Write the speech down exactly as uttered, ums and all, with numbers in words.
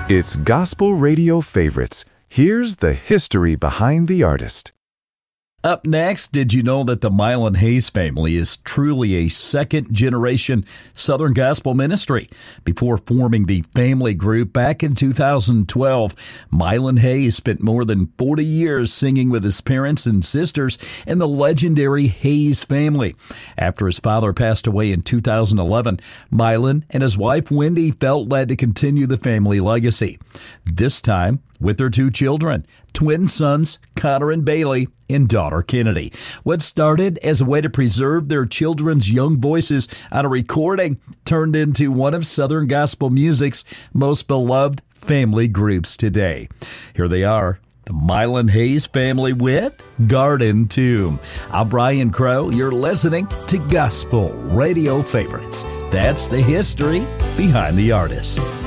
It's Gospel Radio Favorites. Here's the history behind the artist. Up next, did you know that the Mylon Hayes family is truly a second-generation Southern gospel ministry? Before forming the family group back in two thousand twelve, Mylon Hayes spent more than forty years singing with his parents and sisters in the legendary Hayes family. After his father passed away in two thousand eleven, Mylon and his wife Wendy felt led to continue the family legacy. This time, with their two children, twin sons Connor and Bailey and daughter Kennedy. What started as a way to preserve their children's young voices on a recording turned into one of Southern gospel music's most beloved family groups today. Here they are, the Mylon Hayes family with Garden Tomb. I'm Brian Crow. You're listening to Gospel Radio Favorites. That's the history behind the artist.